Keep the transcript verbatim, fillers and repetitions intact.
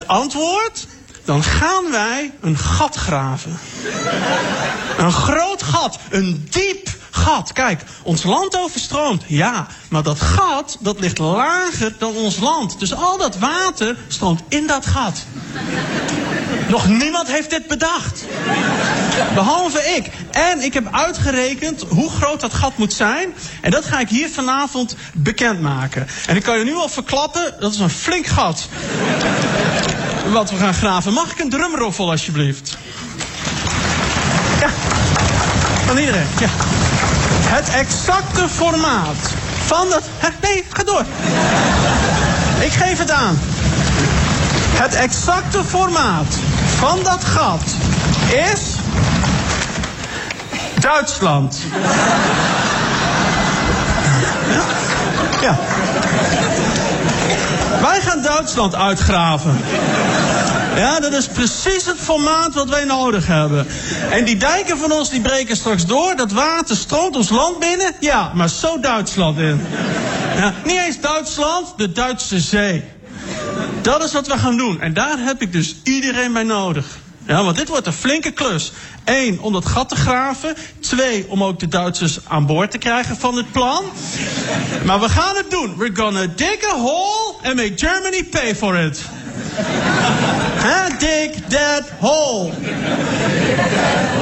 antwoord? Dan gaan wij een gat graven. Een groot gat. Een diep gat. Kijk, ons land overstroomt. Ja, maar dat gat, dat ligt lager dan ons land. Dus al dat water stroomt in dat gat. Nog niemand heeft dit bedacht. Behalve ik. En ik heb uitgerekend hoe groot dat gat moet zijn. En dat ga ik hier vanavond bekendmaken. En ik kan je nu al verklappen, dat is een flink gat. Wat we gaan graven. Mag ik een drumroffel alsjeblieft? Ja. Van iedereen, ja. Het exacte formaat van dat... Nee, ga door. Ik geef het aan. Het exacte formaat van dat gat is... Duitsland. Ja. Ja. Wij gaan Duitsland uitgraven. Ja, dat is precies het formaat wat wij nodig hebben. En die dijken van ons, die breken straks door. Dat water stroomt ons land binnen. Ja, maar zo Duitsland in. Ja, niet eens Duitsland, de Duitse Zee. Dat is wat we gaan doen. En daar heb ik dus iedereen bij nodig. Ja, want dit wordt een flinke klus. Eén, om dat gat te graven. Twee, om ook de Duitsers aan boord te krijgen van het plan. Maar we gaan het doen. We're gonna dig a hole and make Germany pay for it. Huh? Dig that hole.